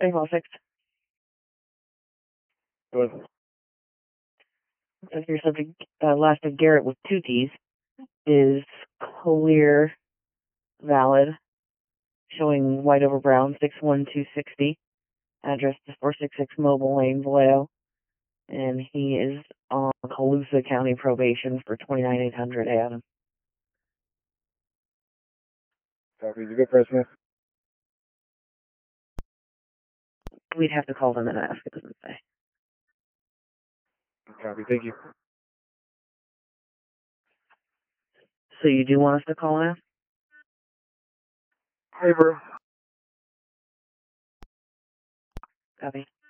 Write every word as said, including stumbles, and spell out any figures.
April sixth. Good. If your subject, uh, last of Garrett with two T's, is clear, valid, showing white over brown, six one two sixty. Address is four sixty-six Mobile Lane, Vallejo. And he is on Colusa County probation for twenty-nine eight hundred Adam. Copy. You good, Press Smith? We'd have to call them and ask, it doesn't say. Copy. Thank you. So you do want us to call and ask? Hi, bro. Copy.